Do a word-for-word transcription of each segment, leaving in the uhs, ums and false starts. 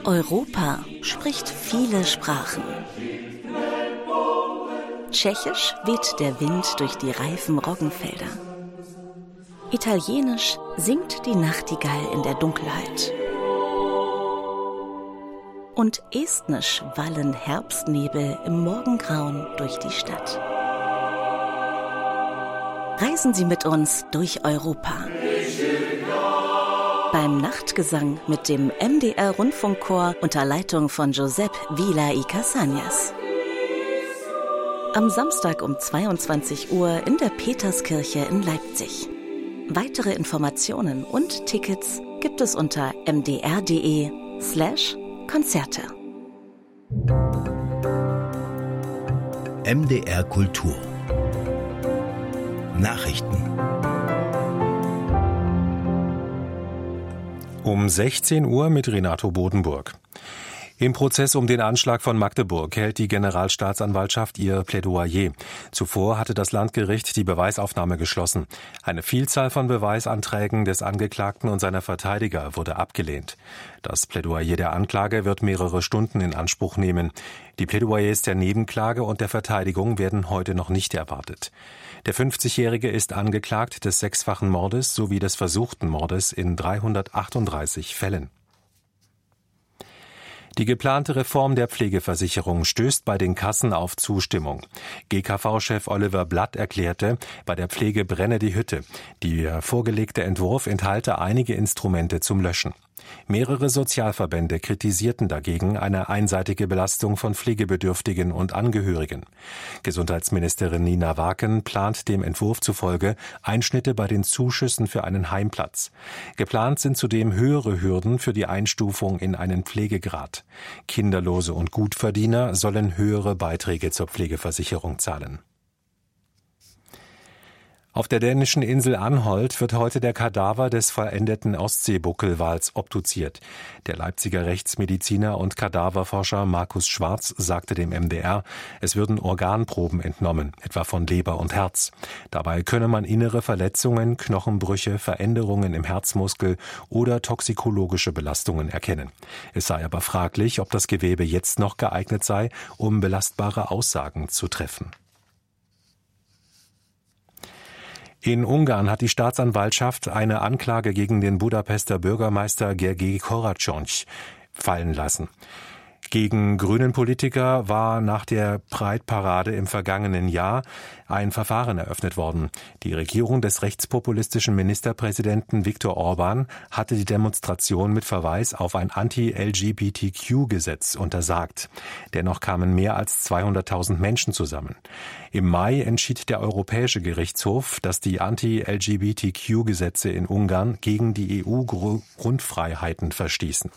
Europa spricht viele Sprachen. Tschechisch weht der Wind durch die reifen Roggenfelder. Italienisch singt die Nachtigall in der Dunkelheit. Und estnisch wallen Herbstnebel im Morgengrauen durch die Stadt. Reisen Sie mit uns durch Europa. Beim Nachtgesang mit dem M D R-Rundfunkchor unter Leitung von Josep Vila y Casañas. Am Samstag um zweiundzwanzig Uhr in der Peterskirche in Leipzig. Weitere Informationen und Tickets gibt es unter mdr.de slash Konzerte. M D R Kultur Nachrichten. Um sechzehn Uhr mit Renato Bodenburg. Im Prozess um den Anschlag von Magdeburg hält die Generalstaatsanwaltschaft ihr Plädoyer. Zuvor hatte das Landgericht die Beweisaufnahme geschlossen. Eine Vielzahl von Beweisanträgen des Angeklagten und seiner Verteidiger wurde abgelehnt. Das Plädoyer der Anklage wird mehrere Stunden in Anspruch nehmen. Die Plädoyers der Nebenklage und der Verteidigung werden heute noch nicht erwartet. Der fünfzigjährige ist angeklagt des sechsfachen Mordes sowie des versuchten Mordes in dreihundertachtunddreißig Fällen. Die geplante Reform der Pflegeversicherung stößt bei den Kassen auf Zustimmung. G K V-Chef Oliver Blatt erklärte, bei der Pflege brenne die Hütte. Der vorgelegte Entwurf enthalte einige Instrumente zum Löschen. Mehrere Sozialverbände kritisierten dagegen eine einseitige Belastung von Pflegebedürftigen und Angehörigen. Gesundheitsministerin Nina Waken plant dem Entwurf zufolge Einschnitte bei den Zuschüssen für einen Heimplatz. Geplant sind zudem höhere Hürden für die Einstufung in einen Pflegegrad. Kinderlose und Gutverdiener sollen höhere Beiträge zur Pflegeversicherung zahlen. Auf der dänischen Insel Anholt wird heute der Kadaver des verendeten Ostseebuckelwals obduziert. Der Leipziger Rechtsmediziner und Kadaverforscher Markus Schwarz sagte dem M D R, es würden Organproben entnommen, etwa von Leber und Herz. Dabei könne man innere Verletzungen, Knochenbrüche, Veränderungen im Herzmuskel oder toxikologische Belastungen erkennen. Es sei aber fraglich, ob das Gewebe jetzt noch geeignet sei, um belastbare Aussagen zu treffen. In Ungarn hat die Staatsanwaltschaft eine Anklage gegen den Budapester Bürgermeister Gergely Koracsony fallen lassen. Gegen grünen Politiker war nach der Pride-Parade im vergangenen Jahr ein Verfahren eröffnet worden. Die Regierung des rechtspopulistischen Ministerpräsidenten Viktor Orbán hatte die Demonstration mit Verweis auf ein Anti-L G B T Q-Gesetz untersagt. Dennoch kamen mehr als zweihunderttausend Menschen zusammen. Im Mai entschied der Europäische Gerichtshof, dass die Anti-L G B T Q-Gesetze in Ungarn gegen die E U-Grundfreiheiten verstießen.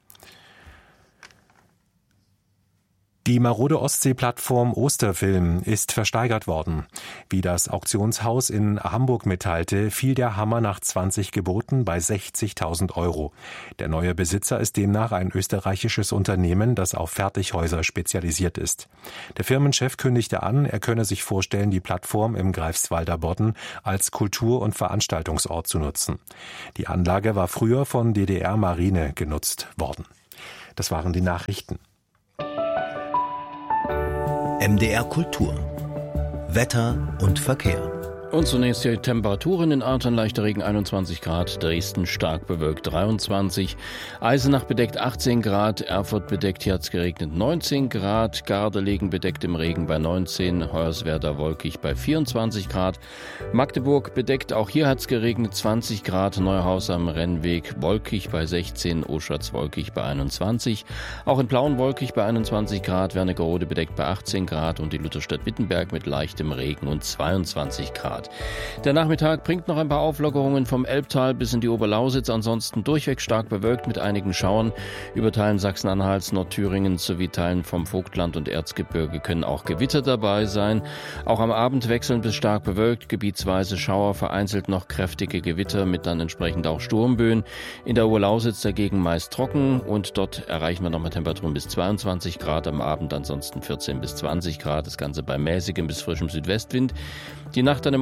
Die marode Ostsee-Plattform Osterfilm ist versteigert worden. Wie das Auktionshaus in Hamburg mitteilte, fiel der Hammer nach zwanzig Geboten bei sechzigtausend Euro. Der neue Besitzer ist demnach ein österreichisches Unternehmen, das auf Fertighäuser spezialisiert ist. Der Firmenchef kündigte an, er könne sich vorstellen, die Plattform im Greifswalder Bodden als Kultur- und Veranstaltungsort zu nutzen. Die Anlage war früher von D D R-Marine genutzt worden. Das waren die Nachrichten. M D R Kultur. Wetter und Verkehr. Und zunächst die Temperaturen in Artern, leichter Regen einundzwanzig Grad, Dresden stark bewölkt dreiundzwanzig, Eisenach bedeckt achtzehn Grad, Erfurt bedeckt, hier hat's geregnet neunzehn Grad, Gardelegen bedeckt im Regen bei neunzehn, Hoyerswerda wolkig bei vierundzwanzig Grad, Magdeburg bedeckt, auch hier hat's geregnet zwanzig Grad, Neuhaus am Rennweg wolkig bei sechzehn, Oschatz wolkig bei einundzwanzig, auch in Plauen wolkig bei einundzwanzig Grad, Wernigerode bedeckt bei achtzehn Grad und die Lutherstadt Wittenberg mit leichtem Regen und zweiundzwanzig Grad. Der Nachmittag bringt noch ein paar Auflockerungen vom Elbtal bis in die Oberlausitz, ansonsten durchweg stark bewölkt mit einigen Schauern. Über Teilen Sachsen-Anhalts, Nordthüringen sowie Teilen vom Vogtland und Erzgebirge können auch Gewitter dabei sein. Auch am Abend wechseln bis stark bewölkt, gebietsweise Schauer, vereinzelt noch kräftige Gewitter mit dann entsprechend auch Sturmböen. In der Oberlausitz dagegen meist trocken und dort erreichen wir nochmal Temperaturen bis zweiundzwanzig Grad, am Abend ansonsten vierzehn bis zwanzig Grad, das Ganze bei mäßigem bis frischem Südwestwind. Die Nacht dann im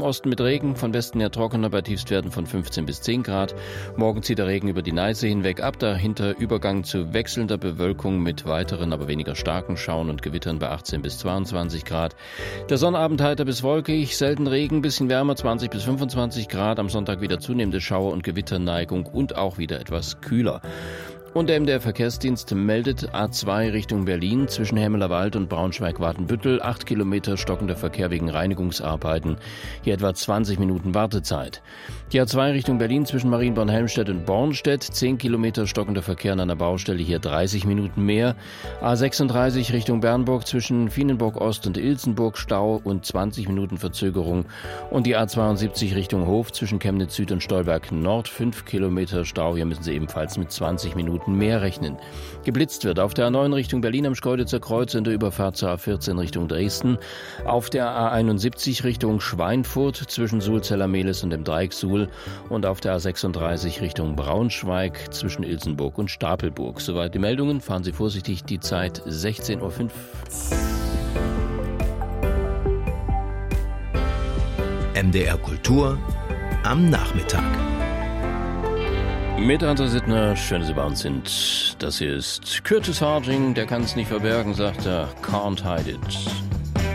Osten mit Regen, von Westen her trockener bei Tiefstwerten von fünfzehn bis zehn Grad. Morgen zieht der Regen über die Neiße hinweg ab, dahinter Übergang zu wechselnder Bewölkung mit weiteren, aber weniger starken Schauern und Gewittern bei achtzehn bis zweiundzwanzig Grad. Der Sonnabend heiter bis wolkig, selten Regen, bisschen wärmer, zwanzig bis fünfundzwanzig Grad. Am Sonntag wieder zunehmende Schauer- und Gewitterneigung und auch wieder etwas kühler. Und der M D R-Verkehrsdienst meldet A zwei Richtung Berlin zwischen Hemmelerwald und Braunschweig-Watenbüttel. Acht Kilometer stockender Verkehr wegen Reinigungsarbeiten. Hier etwa zwanzig Minuten Wartezeit. Die A zwei Richtung Berlin zwischen Marienborn-Helmstedt und Bornstedt. Zehn Kilometer stockender Verkehr an einer Baustelle. Hier dreißig Minuten mehr. A sechsunddreißig Richtung Bernburg zwischen Vienenburg-Ost und Ilsenburg Stau und zwanzig Minuten Verzögerung. Und die A zweiundsiebzig Richtung Hof zwischen Chemnitz Süd und Stolberg Nord. Fünf Kilometer Stau. Hier müssen Sie ebenfalls mit zwanzig Minuten mehr rechnen. Geblitzt wird auf der A neun Richtung Berlin am Schkeuditzer Kreuz in der Überfahrt zur A vierzehn Richtung Dresden, auf der A einundsiebzig Richtung Schweinfurt zwischen Sulzeller-Mehlis und dem Dreieck Suhl und auf der A sechsunddreißig Richtung Braunschweig zwischen Ilsenburg und Stapelburg. Soweit die Meldungen. Fahren Sie vorsichtig, die Zeit sechzehn Uhr fünf. M D R Kultur am Nachmittag. Mit André Sittner, schön, dass Sie bei uns sind. Das hier ist Curtis Harding, der kann es nicht verbergen, sagt er, can't hide it.